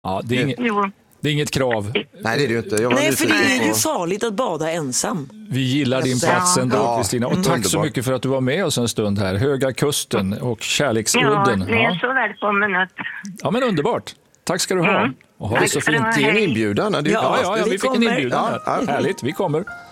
Ja, det är inget krav. Nej, det är det ju inte. Nej, för det är ju farligt att bada ensam. Vi gillar din plats ändå, Kristina. Och tack så Underbart. mycket för att du var med oss en stund här. Höga kusten och Kärleksudden. Ni är så välkommen upp. Ja, men underbart. Tack ska du ha. Och ha det så fint. Det är en inbjudan. Ja, vi fick en inbjudan här. Ja. Härligt, vi kommer.